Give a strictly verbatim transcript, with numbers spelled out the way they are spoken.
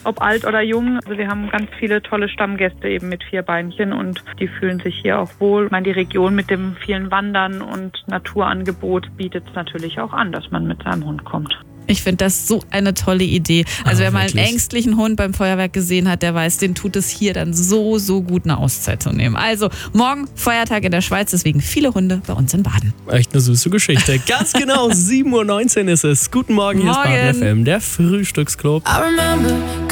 ob alt oder jung. Also wir haben ganz viele tolle Stammgäste eben mit vier Beinchen und die fühlen sich hier auch wohl. Ich meine, die Region mit dem vielen Wandern und Naturangebot bietet es natürlich auch an, dass man mit seinem Hund kommt. Ich finde das so eine tolle Idee. Also Ah, wer mal einen wirklich? ängstlichen Hund beim Feuerwerk gesehen hat, der weiß, den tut es hier dann so, so gut, eine Auszeit zu nehmen. Also morgen Feiertag in der Schweiz, deswegen viele Hunde bei uns in Baden. Echt eine süße Geschichte. Ganz genau, sieben Uhr neunzehn ist es. Guten Morgen, hier ist Morgen. Baden F M, der Frühstücksclub. I remember